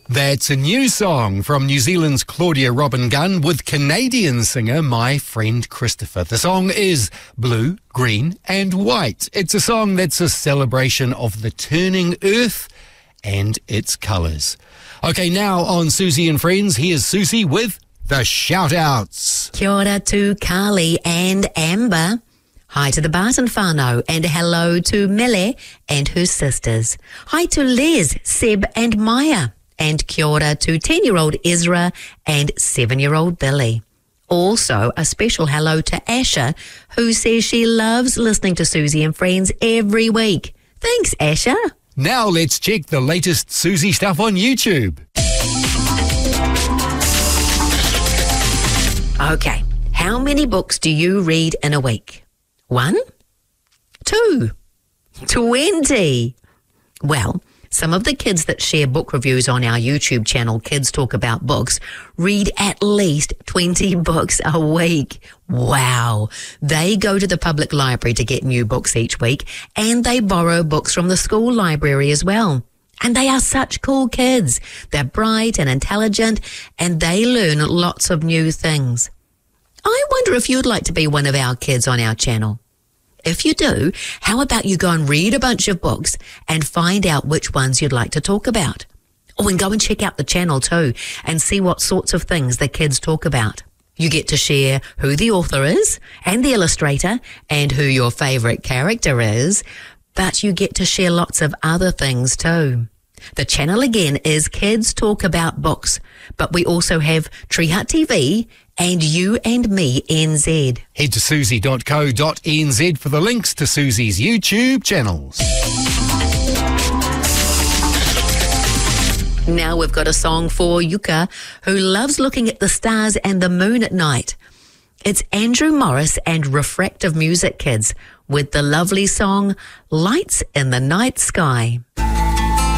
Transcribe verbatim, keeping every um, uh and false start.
That's a new song from New Zealand's Claudia Robin Gunn with Canadian singer My Friend Christopher. The song is Blue, Green and White. It's a song that's a celebration of the turning earth and its colours. Okay, now on Susie and Friends, here's Susie with the shout-outs. Kia ora to Carly and Amber. Hi to the Barton whānau and hello to Mele and her sisters. Hi to Les, Seb and Maya. And kia ora to ten-year-old Ezra and seven-year-old Billy. Also, a special hello to Asha, who says she loves listening to Susie and Friends every week. Thanks, Asha. Now let's check the latest Susie stuff on YouTube. Okay, how many books do you read in a week? One? Two? Twenty? Well, some of the kids that share book reviews on our YouTube channel, Kids Talk About Books, read at least twenty books a week. Wow. They go to the public library to get new books each week, and they borrow books from the school library as well. And they are such cool kids. They're bright and intelligent, and they learn lots of new things. I wonder if you'd like to be one of our kids on our channel. If you do, how about you go and read a bunch of books and find out which ones you'd like to talk about? Oh, and go and check out the channel too and see what sorts of things the kids talk about. You get to share who the author is and the illustrator and who your favourite character is, but you get to share lots of other things too. The channel again is Kids Talk About Books, but we also have Tree Hut T V and You and Me N Z. Head to susie dot co dot n z for the links to Susie's YouTube channels. Now we've got a song for Yuka, who loves looking at the stars and the moon at night. It's Andrew Morris and Refractive Music Kids with the lovely song Lights in the Night Sky.